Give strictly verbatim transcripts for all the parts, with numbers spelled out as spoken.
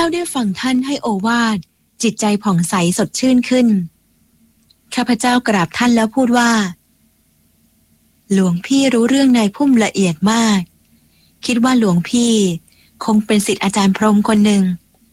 ได้ฟังท่านให้โอวาทจิตใจผ่องใสสดชื่นขึ้นข้าพเจ้ากราบท่านแล้วพูดว่าหลวงพี่รู้เรื่องนายพุ่มละเอียดมากคิดว่าหลวงพี่คงเป็นศิษย์อาจารย์พรหมคนหนึ่ง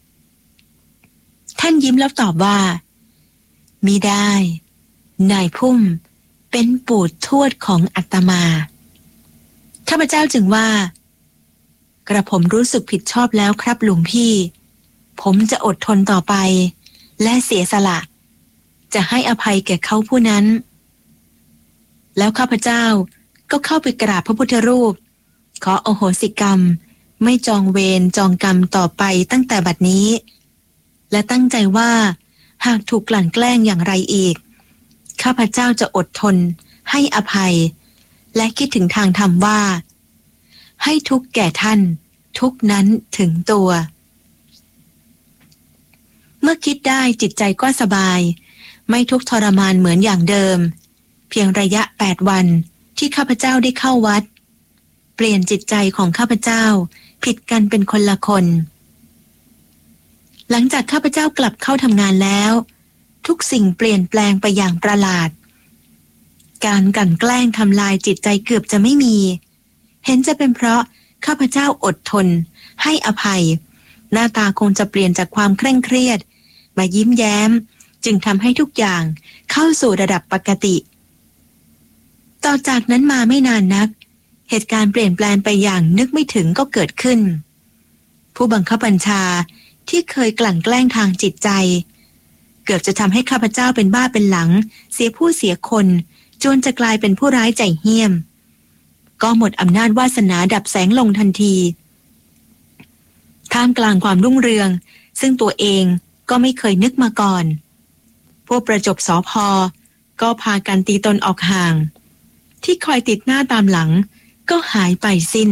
ท่านยิ้มแล้วตอบว่ามิได้นายพุ่มเป็นปู่ทวดของอาตมาข้าพเจ้าจึงว่ากระผมรู้สึกผิดชอบแล้วครับหลวงพี่ผมจะอดทนต่อไปและเสียสละจะให้อภัยแก่เขาผู้นั้นแล้วข้าพเจ้าก็เข้าไปกราบพระพุทธรูปขออโหสิกรรมไม่จองเวรจองกรรมต่อไปตั้งแต่บัดนี้และตั้งใจว่าหากถูกกลั่นแกล้งอย่างไรอีกข้าพเจ้าจะอดทนให้อภัยและคิดถึงทางธรรมว่าให้ทุกข์แก่ท่านทุกนั้นถึงตัวเมื่อคิดได้จิตใจก็สบายไม่ทุกข์ทรมานเหมือนอย่างเดิมเพียงระยะแปดวันที่ข้าพเจ้าได้เข้าวัดเปลี่ยนจิตใจของข้าพเจ้าผิดกันเป็นคนละคนหลังจากข้าพเจ้ากลับเข้าทำงานแล้วทุกสิ่งเปลี่ยนแปลงไปอย่างประหลาดการกลั่นแกล้งทำลายจิตใจเกือบจะไม่มีเห็นจะเป็นเพราะข้าพเจ้าอดทนให้อภัยหน้าตาคงจะเปลี่ยนจากความเคร่งเครียดมายิ้มแย้มจึงทำให้ทุกอย่างเข้าสู่ระดับปกติต่อจากนั้นมาไม่นานนักเหตุการณ์เปลี่ยนแปลงไปอย่างนึกไม่ถึงก็เกิดขึ้นผู้บังคับบัญชาที่เคยกลั่นแกล้งทางจิตใจเกือบจะทำให้ข้าพเจ้าเป็นบ้าเป็นหลังเสียผู้เสียคนจนจะกลายเป็นผู้ร้ายใจเหี้ยมก็หมดอำนาจวาสนาดับแสงลงทันทีท่ามกลางความรุ่งเรืองซึ่งตัวเองก็ไม่เคยนึกมาก่อนพวกประจบสภ.ก็พากันตีตนออกห่างที่คอยติดหน้าตามหลังก็หายไปสิ้น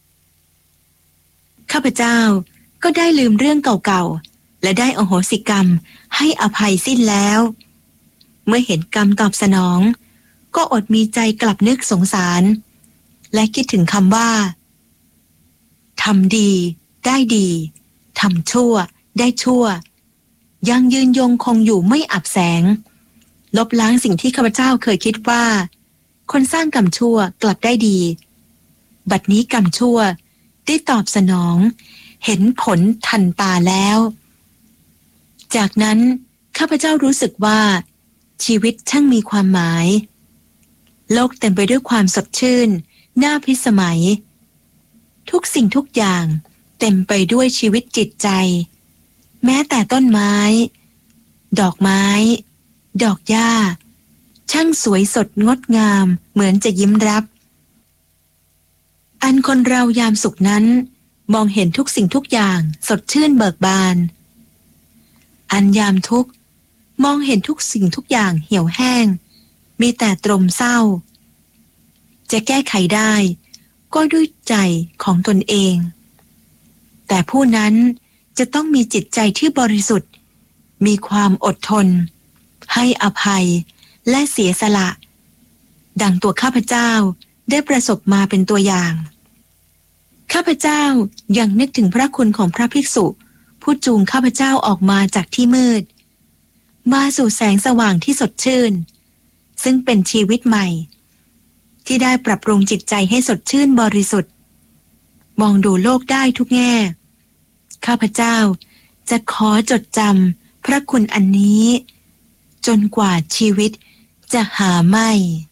ข้าพเจ้าก็ได้ลืมเรื่องเก่าๆและได้อโหสิกรรมให้อภัยสิ้นแล้วเมื่อเห็นกรรมตอบสนองก็อดมีใจกลับนึกสงสารและคิดถึงคำว่าทำดีได้ดีทำชั่วได้ชั่วยังยืนยงคงอยู่ไม่อับแสงลบล้างสิ่งที่ข้าพเจ้าเคยคิดว่าคนสร้างกรรมชั่วกลับได้ดีบัดนี้กรรมชั่วได้ตอบสนองเห็นผลทันตาแล้วจากนั้นข้าพเจ้ารู้สึกว่าชีวิตช่างมีความหมายโลกเต็มไปด้วยความสดชื่นน่าพิสมัยทุกสิ่งทุกอย่างเต็มไปด้วยชีวิตจิตใจแม้แต่ต้นไม้ดอกไม้ดอกหญ้าช่างสวยสดงดงามเหมือนจะยิ้มรับอันคนเรายามสุขนั้นมองเห็นทุกสิ่งทุกอย่างสดชื่นเบิกบานอันยามทุกข์มองเห็นทุกสิ่งทุกอย่างเหี่ยวแห้งมีแต่ตรมเศร้าจะแก้ไขได้ก็ด้วยใจของตนเองแต่ผู้นั้นจะต้องมีจิตใจที่บริสุทธิ์มีความอดทนให้อภัยและเสียสละดังตัวข้าพเจ้าได้ประสบมาเป็นตัวอย่างข้าพเจ้ายังนึกถึงพระคุณของพระภิกษุผู้จูงข้าพเจ้าออกมาจากที่มืดมาสู่แสงสว่างที่สดชื่นซึ่งเป็นชีวิตใหม่ที่ได้ปรับปรุงจิตใจให้สดชื่นบริสุทธิ์มองดูโลกได้ทุกแง่ข้าพเจ้าจะขอจดจำพระคุณอันนี้จนกว่าชีวิตจะหาไม่